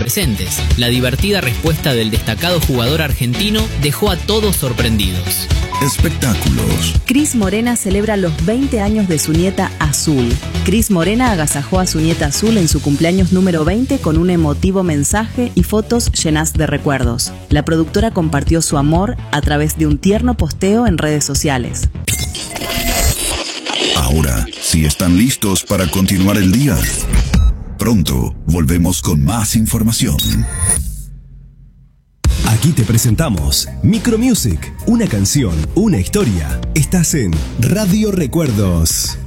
presentes. La divertida respuesta del destacado jugador argentino dejó a todos sorprendidos. Espectáculos. Cris Morena celebra los 20 años de su nieta Azul. Cris Morena agasajó a su nieta Azul en su cumpleaños número 20 con un emotivo mensaje y fotos llenas de recuerdos. La productora compartió su amor a través de un tierno posteo en redes sociales. Ahora, si están listos para continuar el día, pronto volvemos con más información. Aquí te presentamos Micromusic, una canción, una historia. Estás en Radio Recuerdos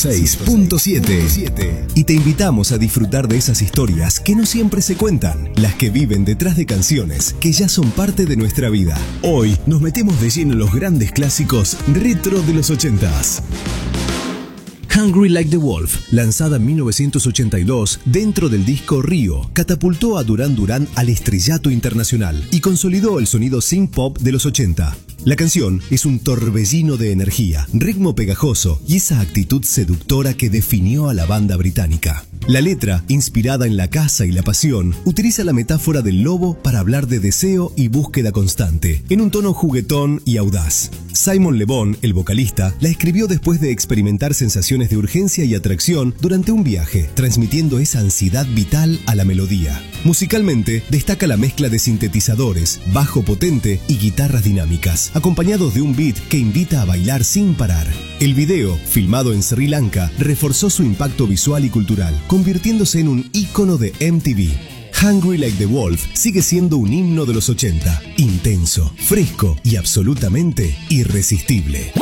106.7 y te invitamos a disfrutar de esas historias que no siempre se cuentan, las que viven detrás de canciones que ya son parte de nuestra vida. Hoy nos metemos de lleno en los grandes clásicos retro de los 80s. Hungry Like the Wolf, lanzada en 1982 dentro del disco Río, catapultó a Duran Duran al estrellato internacional y consolidó el sonido synth pop de los 80. La canción es un torbellino de energía, ritmo pegajoso y esa actitud seductora que definió a la banda británica. La letra, inspirada en la caza y la pasión, utiliza la metáfora del lobo para hablar de deseo y búsqueda constante, en un tono juguetón y audaz. Simon Le Bon, el vocalista, la escribió después de experimentar sensaciones de urgencia y atracción durante un viaje, transmitiendo esa ansiedad vital a la melodía. Musicalmente, destaca la mezcla de sintetizadores, bajo potente y guitarras dinámicas, acompañados de un beat que invita a bailar sin parar. El video, filmado en Sri Lanka, reforzó su impacto visual y cultural, convirtiéndose en un ícono de MTV. Hungry Like the Wolf sigue siendo un himno de los 80, intenso, fresco y absolutamente irresistible.